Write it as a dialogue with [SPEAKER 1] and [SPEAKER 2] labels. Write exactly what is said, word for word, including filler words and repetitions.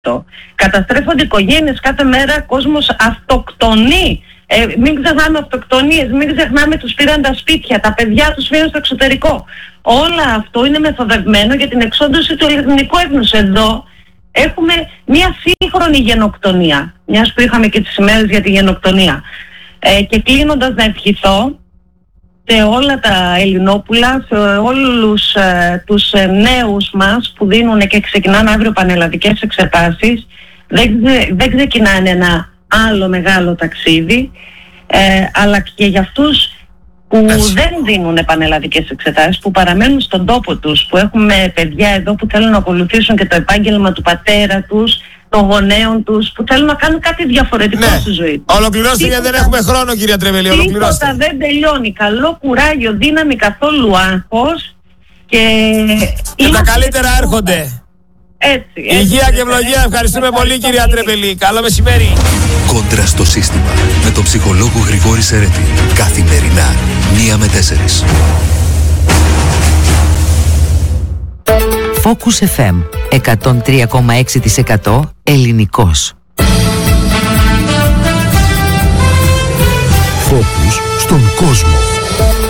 [SPEAKER 1] Καταστρέφονται οικογένειες κάθε μέρα, κόσμος αυτοκτονεί. Ε, μην ξεχνάμε αυτοκτονίες, μην ξεχνάμε τους πήραν τα σπίτια, τα παιδιά τους φύγαν στο εξωτερικό. Όλο αυτό είναι μεθοδευμένο για την εξόντωση του ελληνικού έθνους. Εδώ έχουμε μια σύγχρονη γενοκτονία, μιας που είχαμε και τις ημέρες για τη γενοκτονία. Ε, και κλείνοντας, να ευχηθώ σε όλα τα Ελληνόπουλα, σε όλους ε, τους ε, νέους μας που δίνουν και ξεκινάνε αύριο πανελλαδικές εξετάσεις. Δεν, δεν ξεκινάνε ένα άλλο μεγάλο ταξίδι, ε, αλλά και για αυτούς που Έσαι. δεν δίνουν πανελλαδικές εξετάσεις, που παραμένουν στον τόπο τους, που έχουμε παιδιά εδώ που θέλουν να ακολουθήσουν και το επάγγελμα του πατέρα τους, των γονέων τους, που θέλουν να κάνουν κάτι διαφορετικό ναι. στη ζωή τους.
[SPEAKER 2] Ολοκληρώστε, γιατί δεν έχουμε χρόνο, κυρία Τρεβελή. Ολοκληρώστε.
[SPEAKER 1] Τίποτα δεν τελειώνει. Καλό κουράγιο, δύναμη, καθόλου άγχος και,
[SPEAKER 2] και τα καλύτερα έρχονται.
[SPEAKER 1] Έτσι, έτσι,
[SPEAKER 2] υγεία και ευλογία. Ευχαριστούμε πολύ, κυρία Τρεβελή. Καλό μεσημέρι.
[SPEAKER 3] Κόντρα στο σύστημα με τον ψυχολόγο Γρηγόρη Σερέτη. Καθημερινά μία με τέσσερις.
[SPEAKER 4] Focus εφ εμ εκατόν τρία κόμμα έξι τοις εκατό ελληνικός.
[SPEAKER 3] Focus στον κόσμο.